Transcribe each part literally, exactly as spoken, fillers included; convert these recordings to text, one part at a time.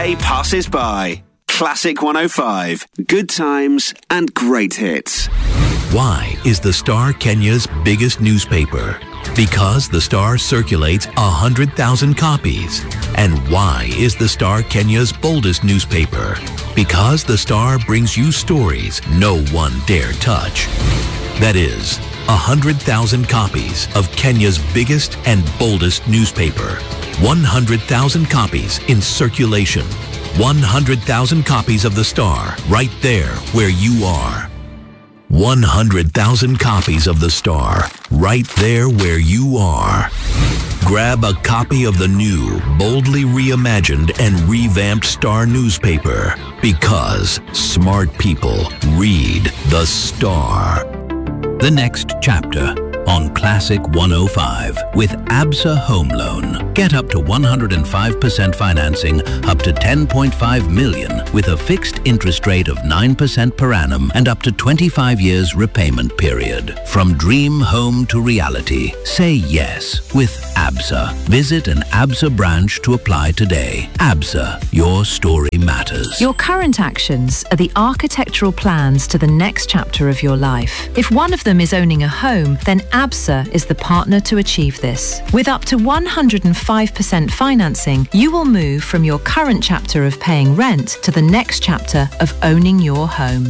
A passes by. Classic one oh five. Good times and great hits. Why is The Star Kenya's biggest newspaper? Because The Star circulates one hundred thousand copies. And why is The Star Kenya's boldest newspaper? Because The Star brings you stories no one dare touch. That is, one hundred thousand copies of Kenya's biggest and boldest newspaper. one hundred thousand copies in circulation. one hundred thousand copies of The Star right there where you are. one hundred thousand copies of The Star right there where you are. Grab a copy of the new, boldly reimagined and revamped Star newspaper because smart people read The Star. The next chapter on Classic one oh five with Absa Home Loan. Get up to one hundred five percent financing up to ten point five million with a fixed interest rate of nine percent per annum and up to twenty-five years repayment period. From dream home to reality, say yes with Absa. Visit an Absa branch to apply today. Absa, your story matters. Your current actions are the architectural plans to the next chapter of your life. If one of them is owning a home, then Absa is the partner to achieve this. With up to one hundred five percent financing, you will move from your current chapter of paying rent to the next chapter of owning your home.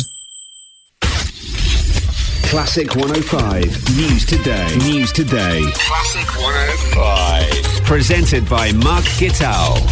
Classic one oh five. News Today. News Today. Classic one oh five. Presented by Mark Gitao.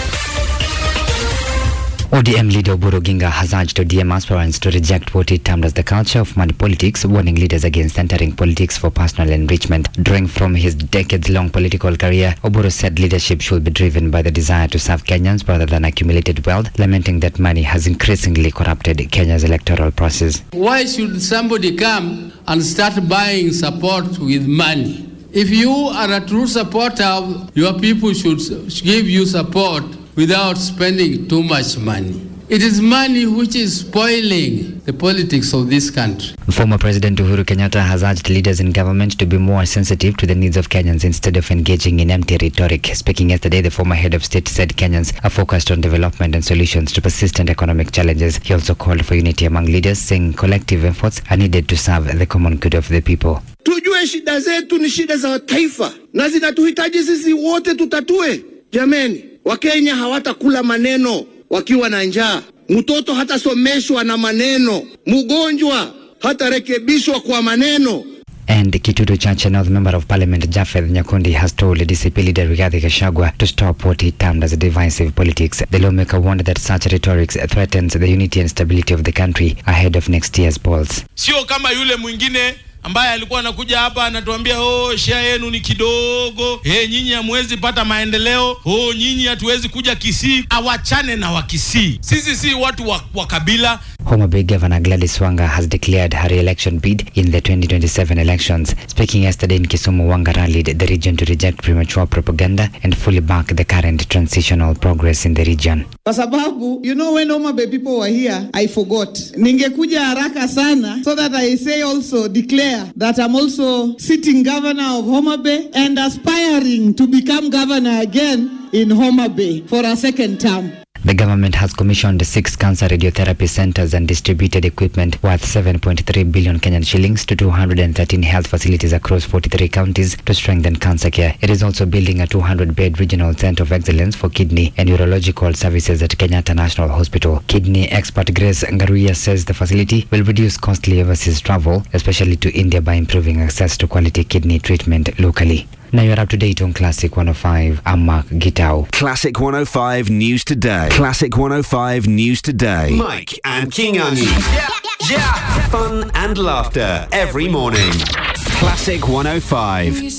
O D M leader Oburu Oginga has urged O D M aspirants to reject what he termed as the culture of money politics, warning leaders against entering politics for personal enrichment. Drawing from his decades-long political career, Oburu said leadership should be driven by the desire to serve Kenyans rather than accumulated wealth, lamenting that money has increasingly corrupted Kenya's electoral process. Why should somebody come and start buying support with money? If you are a true supporter, your people should give you support without spending too much money. It is money which is spoiling the politics of this country. Former President Uhuru Kenyatta has urged leaders in government to be more sensitive to the needs of Kenyans instead of engaging in empty rhetoric. Speaking yesterday, the former head of state said Kenyans are focused on development and solutions to persistent economic challenges. He also called for unity among leaders, saying collective efforts are needed to serve the common good of the people. Tujue shida zetu ni shida za taifa na zinatuhitaji sisi wote tutatue. Jameni, Wakenya hawatakula maneno wakiwa na njaa. Mtoto hatasomeshwa na maneno. Mgonjwa hatarekebishwa kwa maneno. And Kitutu Chacha, now the Member of Parliament Japheth Nyakundi, has told D C P leader Rigathi Gachagua to stop what he termed as divisive politics. The lawmaker warned that such rhetoric threatens the unity and stability of the country ahead of next year's polls. Sio kama yule mwingine ambaye alikuwa anakuja hapa anatuambia oh share yenu ni kidogo, eh nyinyi hamwezi pata maendeleo, oh nyinyi hatuwezi kuja Kisii. Awachane na wa Kisii. Sisi si watu wa, wa kabila. Homa Bay Governor Gladys Wanga has declared her re-election bid in the twenty twenty-seven elections. Speaking yesterday in Kisumu, Wanga rallied the region to reject premature propaganda and fully back the current transitional progress in the region. Kwa sababu, you know, when Homa Bay people were here, I forgot. Ningekuja haraka sana so that I say also declare that I'm also sitting governor of Homa Bay and aspiring to become governor again in Homa Bay for a second term. The government has commissioned six cancer radiotherapy centers and distributed equipment worth seven point three billion Kenyan shillings to two hundred thirteen health facilities across forty-three counties to strengthen cancer care. It is also building a two hundred bed regional center of excellence for kidney and urological services at Kenyatta National Hospital. Kidney expert Grace Ngaruya says the facility will reduce costly overseas travel, especially to India, by improving access to quality kidney treatment locally. Now you're up to date on Classic one oh five. I'm Mark Gitao. Classic one oh five News Today. Classic one oh five News Today. Mike and Kingangi. Yeah, yeah. Fun and laughter every morning. Classic one oh five.